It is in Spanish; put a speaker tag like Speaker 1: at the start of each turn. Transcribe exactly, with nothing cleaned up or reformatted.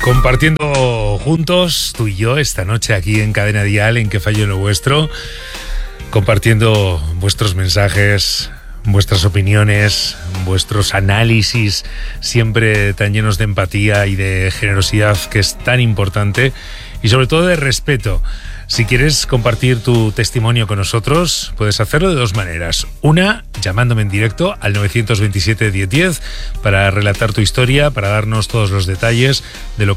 Speaker 1: Compartiendo juntos, tú y yo, esta noche aquí en Cadena Dial, en Que Fallo en lo Vuestro, compartiendo vuestros mensajes, vuestras opiniones, vuestros análisis, siempre tan llenos de empatía y de generosidad, que es tan importante, y sobre todo de respeto. Si quieres compartir tu testimonio con nosotros, puedes hacerlo de dos maneras. Una, llamándome en directo al nueve dos siete, diez diez para relatar tu historia, para darnos todos los detalles de lo